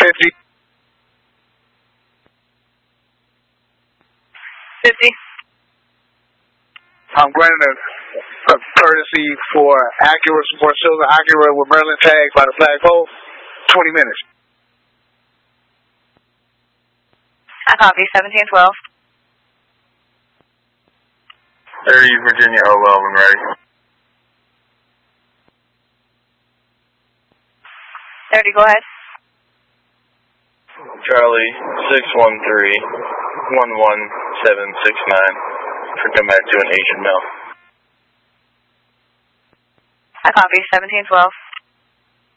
50. 50. I'm granting a courtesy for Acura, for Silver Acura with Merlin tags by the flagpole. 20 minutes. I copy. 1712. 30 Virginia OL when ready. 30, go ahead. Charlie 613-11769 for come back to an Asian male. I copy. 1712.